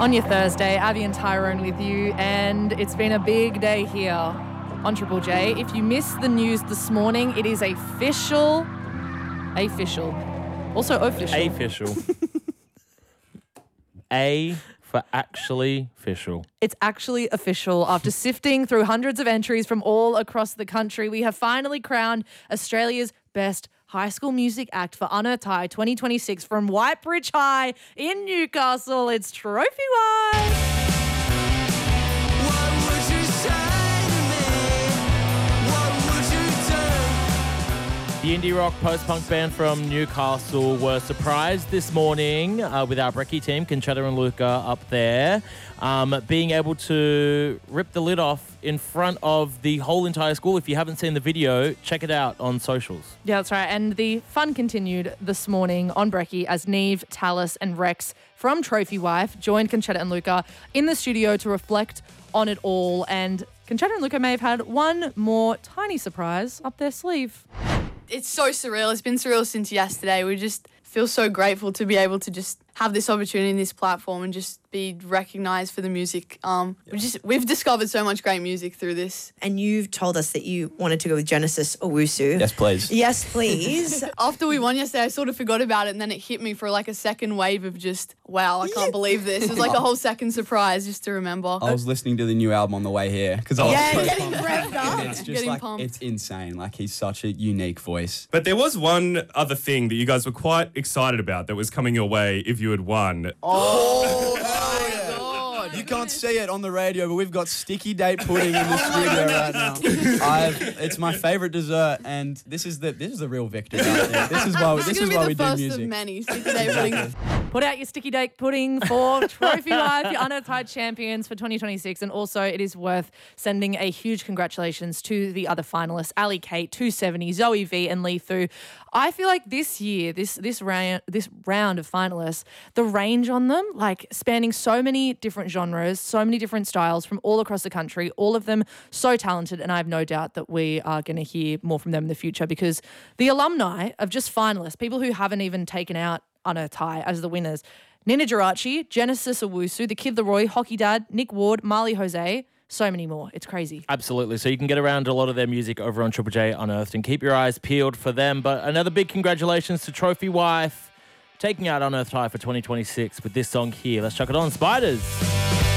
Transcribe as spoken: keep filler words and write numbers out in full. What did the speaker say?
On your Thursday, Abby and Tyrone with you, and it's been a big day here on Triple J. If you missed the news this morning, it is official, official, also official. Official. A for actually official. It's actually official. After sifting through hundreds of entries from all across the country, we have finally crowned Australia's best high school music act for Unearthed High twenty twenty-six from Whitebridge High in Newcastle. It's Trophy Wife. The indie rock post-punk band from Newcastle were surprised this morning uh, with our Brekkie team, Conchetta and Luca, up there, um, being able to rip the lid off in front of the whole entire school. If you haven't seen the video, check it out on socials. Yeah, that's right. And the fun continued this morning on Brekkie as Neve, Tallis and Rex from Trophy Wife joined Conchetta and Luca in the studio to reflect on it all. And Conchetta and Luca may have had one more tiny surprise up their sleeve. It's so surreal. It's been surreal since yesterday. We just feel so grateful to be able to just have this opportunity in this platform and just be recognised for the music. Um, we just we've discovered so much great music through this. And you've told us that you wanted to go with Genesis Owusu. Yes, please. Yes, please. After we won yesterday, I sort of forgot about it, and then it hit me for like a second wave of just, wow, I can't believe this. It was like a whole second surprise just to remember. I was listening to the new album on the way here because I was Yeah, so getting pumped. revved up. And it's just Getting like pumped. it's insane. Like he's such a unique voice. But there was one other thing that you guys were quite excited about that was coming your way if you had won. Oh, hell yeah. You can't see it on the radio, but we've got sticky date pudding in the studio right now. I've, it's my favourite dessert, and this is the this is the real victory. I think. This is why This this is is gonna why be we the do first music. of many. Sticky Day pudding. Put out your sticky date pudding for Trophy Wife, your Unearthed High champions for twenty twenty-six. And also, it is worth sending a huge congratulations to the other finalists, Ali Kate, two seventy, Zoe V, and Lee Thu. I feel like this year, this this round, this round of finalists, the range on them, like spanning so many different genres, so many different styles from all across the country, all of them so talented. And I have no doubt that we are going to hear more from them in the future, because the alumni of just finalists, people who haven't even taken out Unearthed High as the winners, Nina Geraci, Genesis Owusu, The Kid Leroy, Hockey Dad, Nick Ward, Marley Jose, so many more. It's crazy. Absolutely. So you can get around a lot of their music over on Triple J Unearthed and keep your eyes peeled for them. But another big congratulations to Trophy Wife taking out Unearthed High for twenty twenty-six with this song here. Let's chuck it on, Spiders.